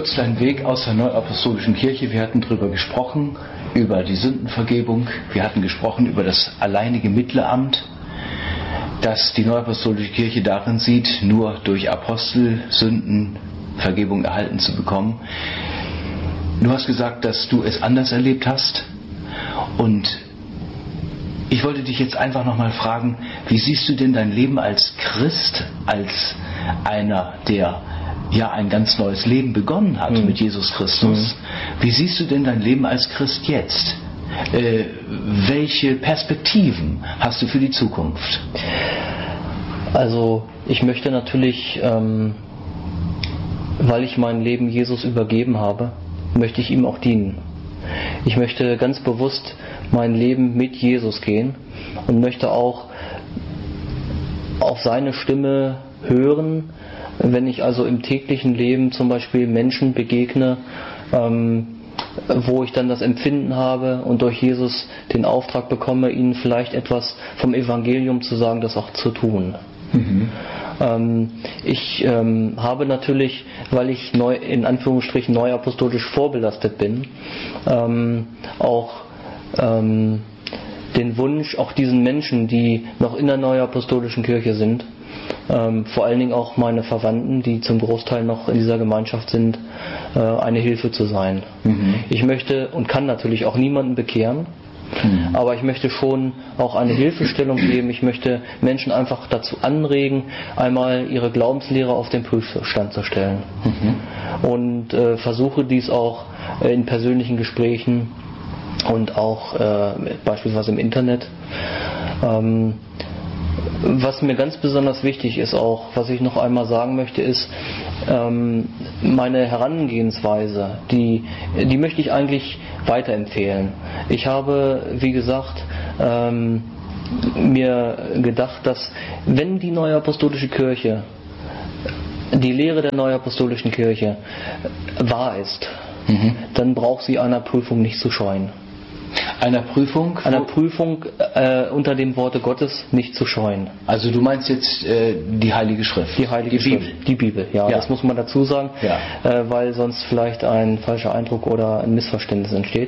kurz deinen Weg aus der Neuapostolischen Kirche. Wir hatten darüber gesprochen, über die Sündenvergebung. Wir hatten gesprochen über das alleinige Mittleramt, das die Neuapostolische Kirche darin sieht, nur durch Apostel Sündenvergebung erhalten zu bekommen. Du hast gesagt, dass du es anders erlebt hast. Und ich wollte dich jetzt einfach nochmal fragen, wie siehst du denn dein Leben als Christ, als einer, der ja ein ganz neues Leben begonnen hat mit Jesus Christus? Wie siehst du denn dein Leben als Christ jetzt? Welche Perspektiven hast du für die Zukunft? Also ich möchte natürlich, weil ich mein Leben Jesus übergeben habe, möchte ich ihm auch dienen. Ich möchte ganz bewusst mein Leben mit Jesus gehen und möchte auch auf seine Stimme hören, wenn ich also im täglichen Leben zum Beispiel Menschen begegne, wo ich dann das Empfinden habe und durch Jesus den Auftrag bekomme, ihnen vielleicht etwas vom Evangelium zu sagen, das auch zu tun. Ich habe natürlich, weil ich in Anführungsstrichen neuapostolisch vorbelastet bin, auch den Wunsch, auch diesen Menschen, die noch in der neuapostolischen Kirche sind, vor allen Dingen auch meine Verwandten, die zum Großteil noch in dieser Gemeinschaft sind, eine Hilfe zu sein. Ich möchte und kann natürlich auch niemanden bekehren, aber ich möchte schon auch eine Hilfestellung geben. Ich möchte Menschen einfach dazu anregen, einmal ihre Glaubenslehre auf den Prüfstand zu stellen. Und versuche dies auch in persönlichen Gesprächen und auch beispielsweise im Internet. Was mir ganz besonders wichtig ist auch, was ich noch einmal sagen möchte, ist meine Herangehensweise, die möchte ich eigentlich weiterempfehlen. Ich habe, wie gesagt, mir gedacht, dass wenn die Neuapostolische Kirche, die Lehre der Neuapostolischen Kirche wahr ist, dann braucht sie einer Prüfung nicht zu scheuen. Einer Prüfung? Einer Prüfung unter dem Worte Gottes nicht zu scheuen. Also du meinst jetzt die Heilige Schrift? Die Heilige Schrift. Die Bibel, ja, das muss man dazu sagen, weil sonst vielleicht ein falscher Eindruck oder ein Missverständnis entsteht.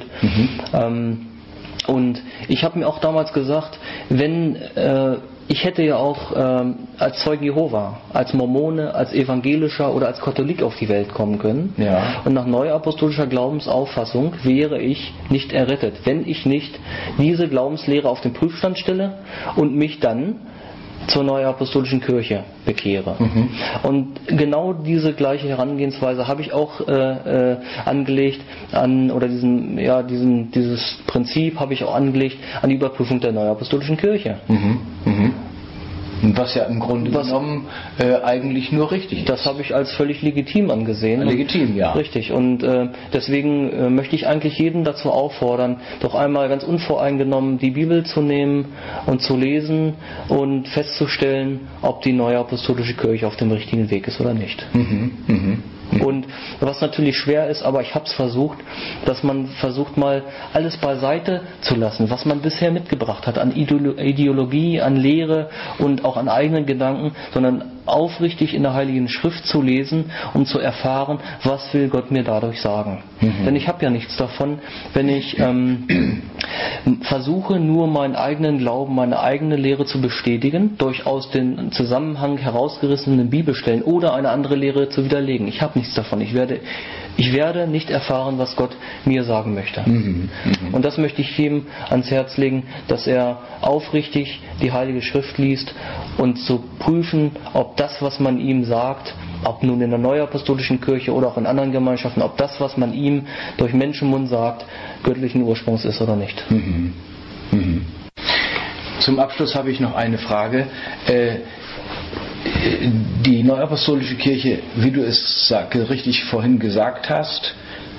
Und ich habe mir auch damals gesagt, wenn ich hätte ja auch als Zeuge Jehova, als Mormone, als Evangelischer oder als Katholik auf die Welt kommen können. Und nach neuapostolischer Glaubensauffassung wäre ich nicht errettet, wenn ich nicht diese Glaubenslehre auf den Prüfstand stelle und mich dann zur Neuapostolischen Kirche bekehre. Und genau diese gleiche Herangehensweise habe ich auch angelegt dieses Prinzip habe ich auch angelegt an die Überprüfung der Neuapostolischen Kirche. Was ja im Grunde genommen eigentlich nur richtig ist. Das habe ich als völlig legitim angesehen. Legitim, ja. Richtig. Und deswegen möchte ich eigentlich jeden dazu auffordern, doch einmal ganz unvoreingenommen die Bibel zu nehmen und zu lesen und festzustellen, ob die Neuapostolische Kirche auf dem richtigen Weg ist oder nicht. Und was natürlich schwer ist, aber ich habe es versucht, dass man versucht mal alles beiseite zu lassen, was man bisher mitgebracht hat an Ideologie, an Lehre und auch an eigenen Gedanken, sondern aufrichtig in der Heiligen Schrift zu lesen, um zu erfahren, was will Gott mir dadurch sagen. Denn ich habe ja nichts davon, wenn ich versuche, nur meinen eigenen Glauben, meine eigene Lehre zu bestätigen, durch aus dem Zusammenhang herausgerissenen Bibelstellen oder eine andere Lehre zu widerlegen. Ich habe nichts davon. Ich werde nicht erfahren, was Gott mir sagen möchte. Und das möchte ich jedem ans Herz legen, dass er aufrichtig die Heilige Schrift liest und zu prüfen, ob das, was man ihm sagt, ob nun in der Neuapostolischen Kirche oder auch in anderen Gemeinschaften, ob das, was man ihm durch Menschenmund sagt, göttlichen Ursprungs ist oder nicht. Zum Abschluss habe ich noch eine Frage. Die Neuapostolische Kirche, wie du es richtig vorhin gesagt hast,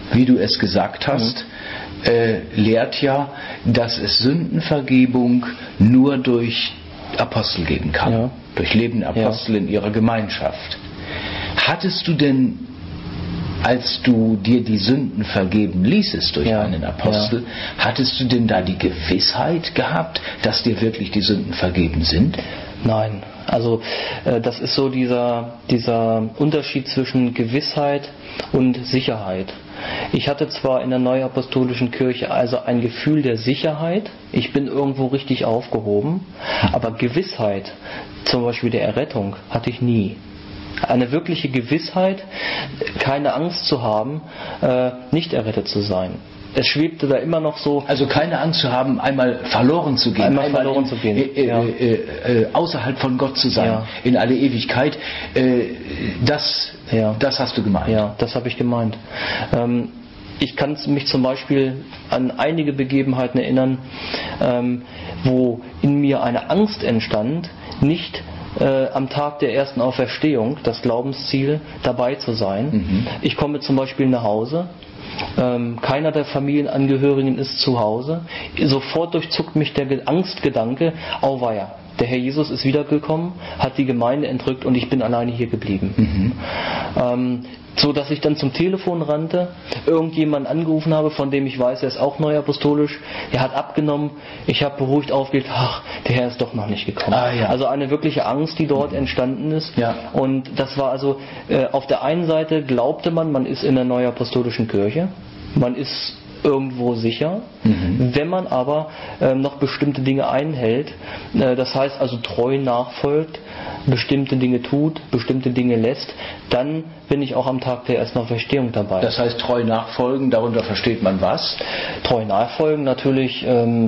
lehrt ja, dass es Sündenvergebung nur durch Apostel geben kann, durch lebende Apostel in ihrer Gemeinschaft. Hattest du denn, als du dir die Sünden vergeben ließest durch einen Apostel, hattest du denn da die Gewissheit gehabt, dass dir wirklich die Sünden vergeben sind? Nein, also das ist so dieser Unterschied zwischen Gewissheit und Sicherheit. Ich hatte zwar in der Neuapostolischen Kirche also ein Gefühl der Sicherheit, ich bin irgendwo richtig aufgehoben, aber Gewissheit, zum Beispiel der Errettung, hatte ich nie. Eine wirkliche Gewissheit, keine Angst zu haben, nicht errettet zu sein. Es schwebte da immer noch so. Also keine Angst zu haben, einmal verloren zu gehen. Außerhalb von Gott zu sein, in alle Ewigkeit. Das hast du gemeint. Ja, das habe ich gemeint. Ich kann mich zum Beispiel an einige Begebenheiten erinnern, wo in mir eine Angst entstand, nicht am Tag der ersten Auferstehung, das Glaubensziel, dabei zu sein. Ich komme zum Beispiel nach Hause. Keiner der Familienangehörigen ist zu Hause. Sofort durchzuckt mich der Angstgedanke, auweia, der Herr Jesus ist wiedergekommen, hat die Gemeinde entrückt und ich bin alleine hier geblieben. So dass ich dann zum Telefon rannte, irgendjemanden angerufen habe, von dem ich weiß, er ist auch neuapostolisch, er hat abgenommen, ich habe beruhigt aufgelegt, ach, der Herr ist doch noch nicht gekommen. Also eine wirkliche Angst, die dort entstanden ist. Und das war also, auf der einen Seite glaubte man ist in der neuapostolischen Kirche, man ist irgendwo sicher, wenn man aber noch bestimmte Dinge einhält, das heißt also treu nachfolgt, bestimmte Dinge tut, bestimmte Dinge lässt, dann bin ich auch am Tag der ersten Auferstehung dabei. Das heißt treu nachfolgen, darunter versteht man was? Treu nachfolgen natürlich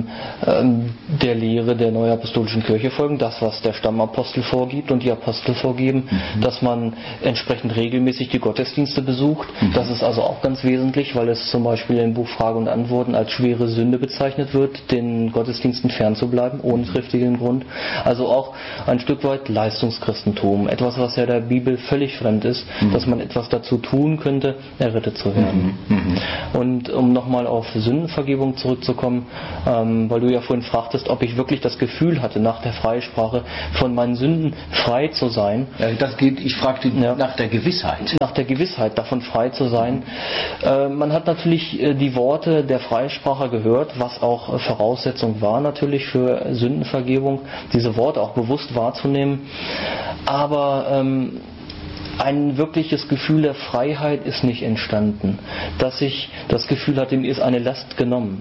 der Lehre der Neuapostolischen Kirche folgen, das was der Stammapostel vorgibt und die Apostel vorgeben, dass man entsprechend regelmäßig die Gottesdienste besucht. Das ist also auch ganz wesentlich, weil es zum Beispiel im Buch Frage und Antworten als schwere Sünde bezeichnet wird, den Gottesdiensten fernzubleiben, ohne triftigen Grund. Also auch ein Stück weit Leistungschristentum, etwas, was ja der Bibel völlig fremd ist, dass man etwas dazu tun könnte, errettet zu werden. Und um nochmal auf Sündenvergebung zurückzukommen, weil du ja vorhin fragtest, ob ich wirklich das Gefühl hatte, nach der Freisprache von meinen Sünden frei zu sein. Ja, ich fragte nach der Gewissheit. Nach der Gewissheit, davon frei zu sein. Man hat natürlich die Worte der Freisprache gehört, was auch Voraussetzung war natürlich für Sündenvergebung, diese Worte auch bewusst wahrzunehmen. Aber ein wirkliches Gefühl der Freiheit ist nicht entstanden, dass ich das Gefühl hatte, mir ist eine Last genommen.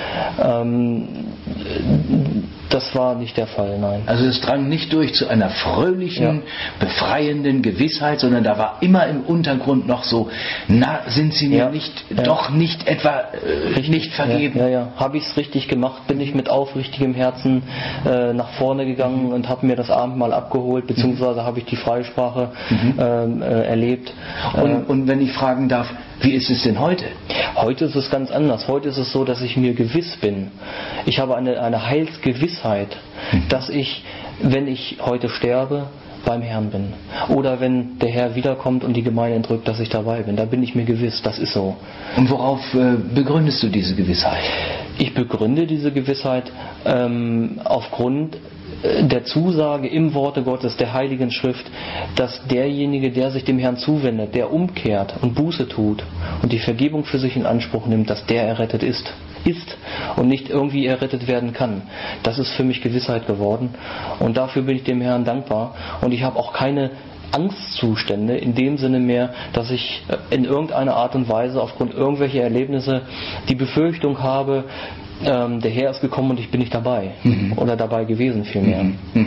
Das war nicht der Fall, nein. Also es drang nicht durch zu einer fröhlichen, befreienden Gewissheit, sondern da war immer im Untergrund noch so, sind Sie mir doch nicht etwa nicht vergeben? Habe ich es richtig gemacht, bin ich mit aufrichtigem Herzen nach vorne gegangen und habe mir das Abendmahl abgeholt, beziehungsweise habe ich die Freisprache erlebt. Und wenn ich fragen darf, wie ist es denn heute? Heute ist es ganz anders. Heute ist es so, dass ich mir gewiss bin. Ich habe eine Heilsgewissheit, dass ich, wenn ich heute sterbe, beim Herrn bin. Oder wenn der Herr wiederkommt und die Gemeinde entrückt, dass ich dabei bin. Da bin ich mir gewiss, das ist so. Und worauf begründest du diese Gewissheit? Ich begründe diese Gewissheit aufgrund der Zusage im Worte Gottes, der Heiligen Schrift, dass derjenige, der sich dem Herrn zuwendet, der umkehrt und Buße tut und die Vergebung für sich in Anspruch nimmt, dass der errettet ist und nicht irgendwie errettet werden kann. Das ist für mich Gewissheit geworden und dafür bin ich dem Herrn dankbar und ich habe auch keine Angstzustände in dem Sinne mehr, dass ich in irgendeiner Art und Weise aufgrund irgendwelcher Erlebnisse die Befürchtung habe, der Herr ist gekommen und ich bin nicht dabei oder dabei gewesen vielmehr.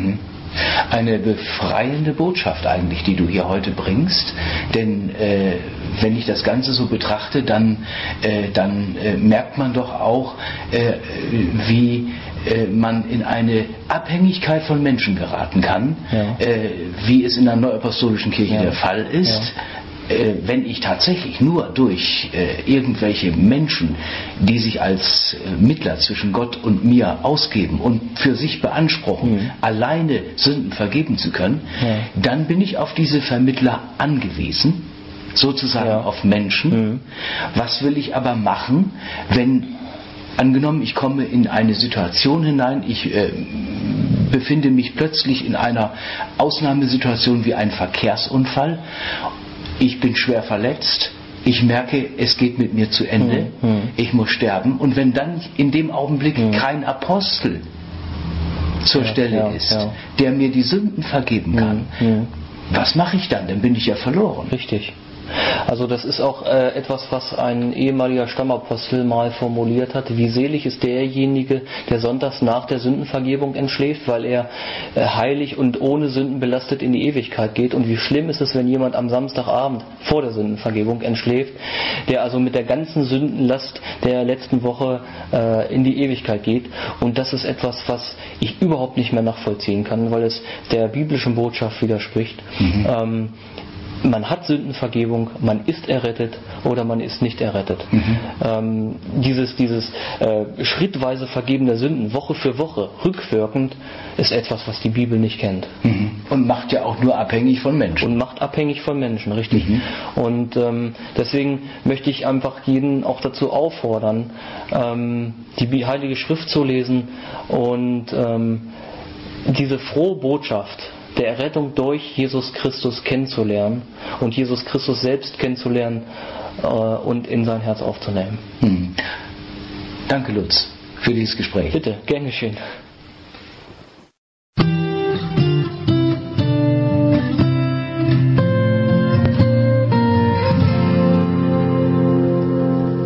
Eine befreiende Botschaft eigentlich, die du hier heute bringst, denn wenn ich das Ganze so betrachte, dann merkt man doch auch, wie man in eine Abhängigkeit von Menschen geraten kann, wie es in der Neuapostolischen Kirche der Fall ist. Wenn ich tatsächlich nur durch irgendwelche Menschen, die sich als Mittler zwischen Gott und mir ausgeben und für sich beanspruchen, alleine Sünden vergeben zu können, dann bin ich auf diese Vermittler angewiesen, sozusagen auf Menschen. Was will ich aber machen, wenn, angenommen, ich komme in eine Situation hinein, ich befinde mich plötzlich in einer Ausnahmesituation wie ein Verkehrsunfall, ich bin schwer verletzt, ich merke, es geht mit mir zu Ende, ich muss sterben. Und wenn dann in dem Augenblick kein Apostel zur Stelle ist, der mir die Sünden vergeben kann, was mache ich dann? Dann bin ich ja verloren. Richtig. Also das ist auch etwas, was ein ehemaliger Stammapostel mal formuliert hat. Wie selig ist derjenige, der sonntags nach der Sündenvergebung entschläft, weil er heilig und ohne Sünden belastet in die Ewigkeit geht. Und wie schlimm ist es, wenn jemand am Samstagabend vor der Sündenvergebung entschläft, der also mit der ganzen Sündenlast der letzten Woche in die Ewigkeit geht. Und das ist etwas, was ich überhaupt nicht mehr nachvollziehen kann, weil es der biblischen Botschaft widerspricht. Man hat Sündenvergebung, man ist errettet oder man ist nicht errettet. Dieses schrittweise Vergeben der Sünden, Woche für Woche, rückwirkend, ist etwas, was die Bibel nicht kennt. Und macht ja auch nur abhängig von Menschen. Und macht abhängig von Menschen, richtig. Und deswegen möchte ich einfach jeden auch dazu auffordern, die Heilige Schrift zu lesen und diese frohe Botschaft der Errettung durch Jesus Christus kennenzulernen und Jesus Christus selbst kennenzulernen und in sein Herz aufzunehmen. Danke, Lutz, für dieses Gespräch. Bitte, gern geschehen.